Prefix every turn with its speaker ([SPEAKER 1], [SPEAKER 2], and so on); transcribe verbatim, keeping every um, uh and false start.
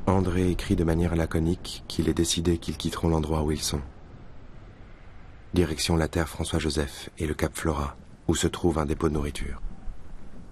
[SPEAKER 1] André écrit de manière laconique qu'il est décidé qu'ils quitteront l'endroit où ils sont. Direction la terre François-Joseph et le cap Flora, où se trouve un dépôt de nourriture.